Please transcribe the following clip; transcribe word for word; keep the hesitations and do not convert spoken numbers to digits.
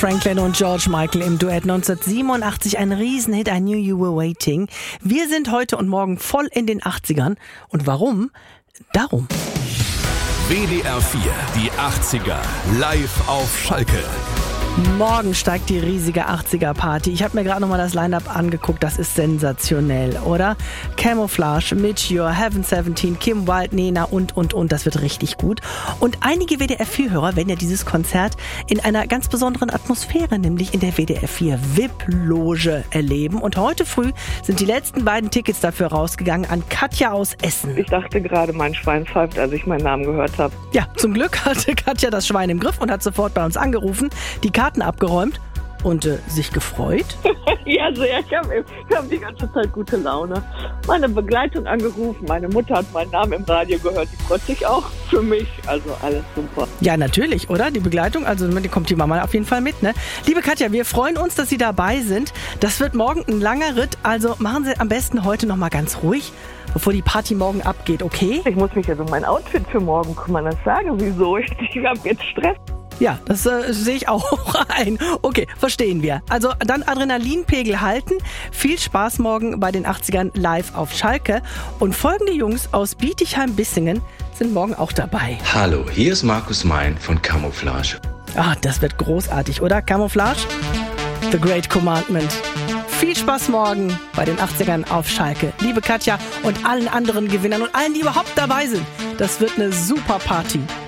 Franklin und George Michael im Duett neunzehnhundertsiebenundachtzig, ein Riesenhit, I Knew You Were Waiting. Wir sind heute und morgen voll in den achtzigern. Und warum? Darum. W D R vier, die achtziger, live auf Schalke. Morgen steigt die riesige achtziger-Party. Ich habe mir gerade nochmal das Line-Up angeguckt. Das ist sensationell, oder? Camouflage, Meteor, Heaven siebzehn, Kim Wilde, Nena und, und, und. Das wird richtig gut. Und einige W D R vier-Hörer werden ja dieses Konzert in einer ganz besonderen Atmosphäre, nämlich in der W D R vier V I P-Loge erleben. Und heute früh sind die letzten beiden Tickets dafür rausgegangen an Katja aus Essen. Ich dachte gerade, mein Schwein pfeift, als ich meinen Namen gehört habe. Ja, zum Glück hatte Katja das Schwein im Griff und hat sofort bei uns angerufen. Die Karten abgeräumt und äh, sich gefreut. Ja, sehr. Ich habe hab die ganze Zeit gute Laune. Meine Begleitung angerufen, meine Mutter hat meinen Namen im Radio gehört, die freut sich auch für mich. Also alles super. Ja, natürlich, oder? Die Begleitung, also die kommt die Mama auf jeden Fall mit, ne? Liebe Katja, wir freuen uns, dass Sie dabei sind. Das wird morgen ein langer Ritt, also machen Sie am besten heute noch mal ganz ruhig, bevor die Party morgen abgeht, okay? Ich muss mich jetzt um mein Outfit für morgen kümmern. Das sage wieso. Ich, ich habe jetzt Stress. Ja, das äh, sehe ich auch ein. Okay, verstehen wir. Also dann Adrenalinpegel halten. Viel Spaß morgen bei den achtzigern live auf Schalke. Und folgende Jungs aus Bietigheim-Bissingen sind morgen auch dabei. Hallo, hier ist Markus Mein von Camouflage. Ah, das wird großartig, oder? Camouflage? The Great Commandment. Viel Spaß morgen bei den achtzigern auf Schalke. Liebe Katja und allen anderen Gewinnern und allen, die überhaupt dabei sind. Das wird eine super Party.